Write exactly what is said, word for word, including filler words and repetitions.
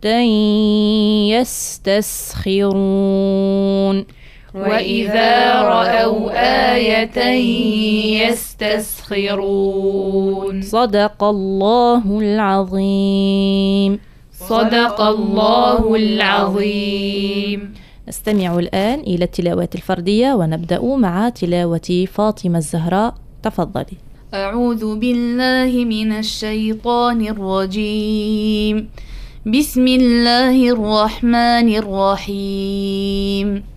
يستسخرون وإذا رأوا آية يستسخرون. صدق الله العظيم. صدق الله العظيم. نستمع الآن إلى التلاوات الفردية ونبدأ مع تلاوة فاطمة الزهراء. تفضلي. أعوذ بالله من الشيطان الرجيم. بسم الله الرحمن الرحيم.